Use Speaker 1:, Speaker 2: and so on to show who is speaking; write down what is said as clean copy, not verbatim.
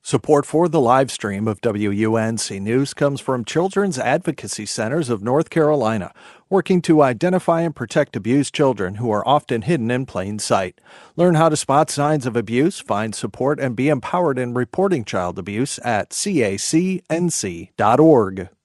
Speaker 1: Support for the live stream of WUNC News comes from Children's Advocacy Centers of North Carolina, working to identify and protect abused children who are often hidden in plain sight. Learn how to spot signs of abuse, find support, and be empowered in reporting child abuse at cacnc.org.